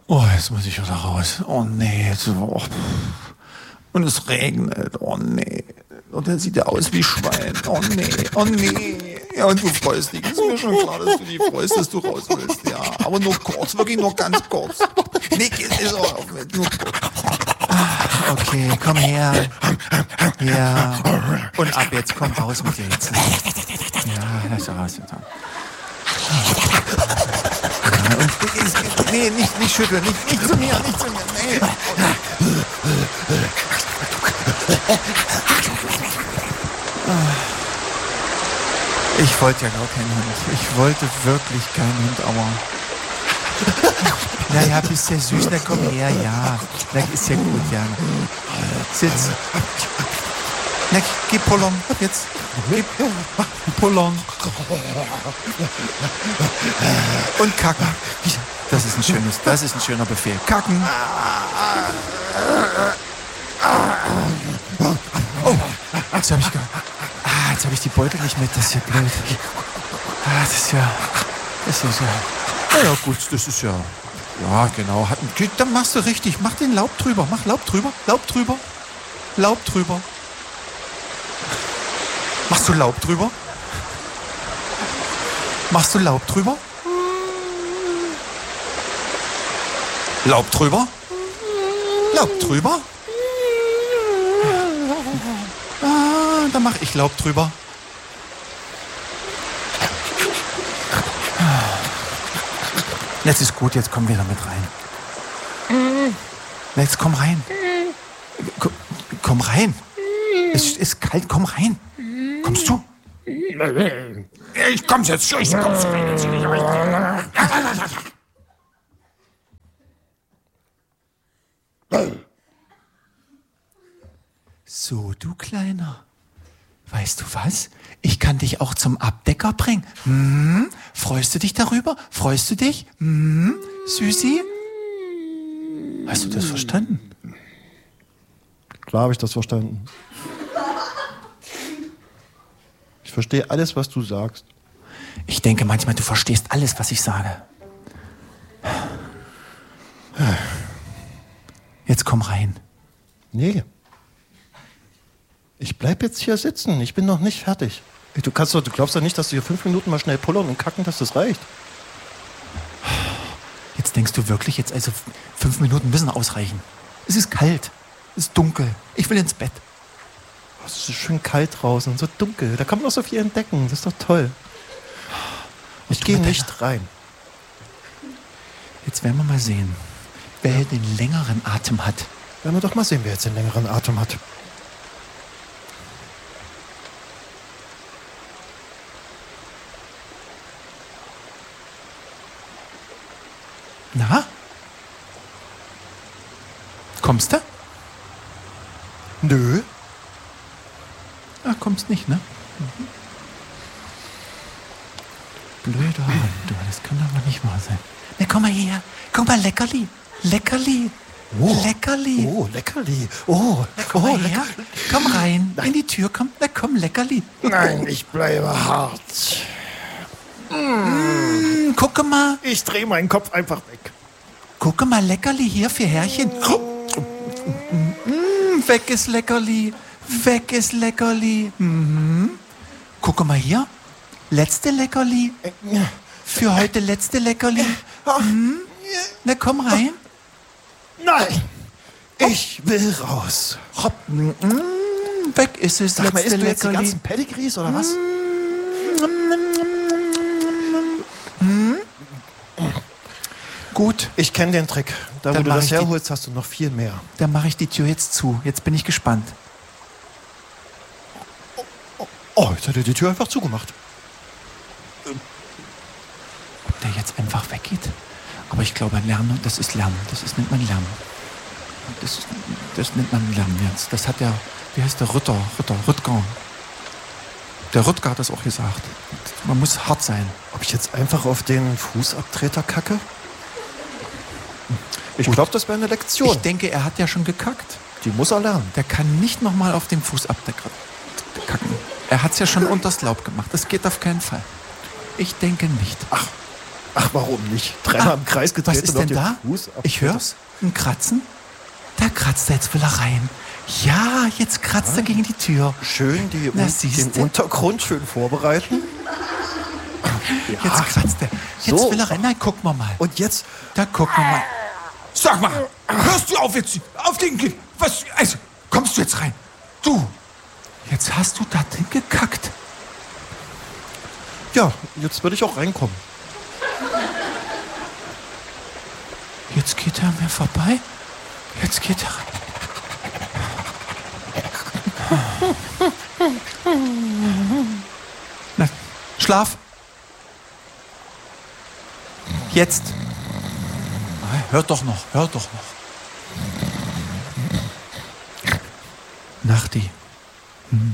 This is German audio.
Oh, jetzt muss ich wieder raus. Oh nee. Oh. Und es regnet. Oh nee. Und dann sieht er aus wie Schwein. Oh nee. Oh nee. Ja, und du freust dich. Ist mir schon klar, dass du dich freust, dass du raus willst. Ja, aber nur kurz. Wirklich nur ganz kurz. Nee, ist auch auf mit. Nur kurz. Okay, komm her. Ja. Und ab jetzt, komm raus mit dir jetzt. Ja, lass raus. Ja, und nee, nicht schütteln. Nicht zu mir. Nee. Ich wollte ja gar keinen Hund. Ich wollte wirklich keinen Hund, aber... Naja, bist ja süß, na komm her, ja. Na, ist ja gut, ja. Sitz. Na, geh pullern, jetzt. Geh pullern. Und kacken. Das ist ein schöner Befehl. Kacken. Oh, jetzt habe ich die Beutel nicht mit, das ist ja blöd. Das ist ja. Ja gut, das ist ja. Ja, genau. Dann machst du richtig. Mach den Laub drüber. Mach Laub drüber. Machst du Laub drüber? Laub drüber? Dann mach ich Laub drüber. Jetzt ist gut, jetzt komm wieder mit rein. Jetzt komm rein. Komm rein. Es ist kalt, komm rein. Kommst du? Ich komm's jetzt. So, du Kleiner. Weißt du was? Ich kann dich auch zum Abdecker bringen. Freust du dich darüber? Freust du dich? Süßi? Hast du das verstanden? Klar habe ich das verstanden. Ich verstehe alles, was du sagst. Ich denke manchmal, du verstehst alles, was ich sage. Jetzt komm rein. Nee. Ich bleib jetzt hier sitzen. Ich bin noch nicht fertig. Du glaubst doch nicht, dass du hier 5 Minuten mal schnell pullern und kacken, dass das reicht. Jetzt denkst du wirklich, jetzt also 5 Minuten müssen ausreichen. Es ist kalt. Es ist dunkel. Ich will ins Bett. Es ist so schön kalt draußen, so dunkel. Da kann man doch so viel entdecken. Das ist doch toll. Ich gehe nicht rein. Jetzt werden wir mal sehen, wer den längeren Atem hat. Werden wir doch mal sehen, wer jetzt den längeren Atem hat. Na? Kommst du? Nö. Ach, kommst nicht, ne? Blöder Hund, du, das kann aber nicht wahr sein. Na, komm mal her. Guck mal, Leckerli. Oh, Leckerli. Oh, Leckerli. Oh, Na, komm mal her. Leckerli. Komm rein. In die Tür, komm. Na, komm, Leckerli. Nein, ich bleibe hart. Gucke mal. Ich drehe meinen Kopf einfach weg. Gucke mal, Leckerli hier für Härchen. Weg ist Leckerli. Gucke mal hier. Letzte Leckerli. Für heute letzte Leckerli. Na, komm rein. Nein, ich will raus. Hopp. Weg ist es, Sag mal, letzte isst du jetzt die Leckerli. ganzen Pedigrees oder was? Gut, Ich kenne den Trick. Da, wo Dann du mach das ich die- herholst, hast du noch viel mehr. dann mache ich die Tür jetzt zu. Jetzt bin ich gespannt. Oh, jetzt hat er die Tür einfach zugemacht. Ob der jetzt einfach weggeht? Aber ich glaube, Lernen, das ist Lernen. Das nennt man Lernen. Das nennt man Lernen jetzt. Das hat der, wie heißt der, Rüttger. Der Rüttger hat das auch gesagt. Man muss hart sein. Ob ich jetzt einfach auf den Fußabtreter kacke? Ich glaube, das wäre eine Lektion. Ich denke, er hat ja schon gekackt. Die muss er lernen. Der kann nicht nochmal auf den Fußabdecker kacken. Er hat es ja schon unters Laub gemacht. Das geht auf keinen Fall. Ich denke nicht. Ach, Ach, warum nicht? Dreimal im Kreis gedreht Was ist und auf denn den da? Fuß. Ach, Ich hör's. Ein Kratzen. Da kratzt er, jetzt will er rein. Ja, jetzt kratzt er gegen die Tür. Schön den siehste. Untergrund schön vorbereiten. Jetzt kratzt er. Jetzt So. will er rein. Nein, gucken wir mal. Und jetzt, Da gucken wir mal. Sag mal, hörst du auf jetzt? Auf den Klick. Was? Also, kommst du jetzt rein? Du. Jetzt hast du da drin gekackt. ja, jetzt würde ich auch reinkommen. Jetzt geht er an mir vorbei. Jetzt geht er rein. Na, schlaf. Jetzt. Hört doch noch, hört doch noch. Nachti.